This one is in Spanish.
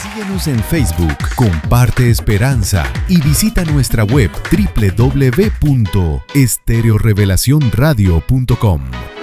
Síguenos en Facebook, comparte esperanza y visita nuestra web www.estereorevelacionradio.com.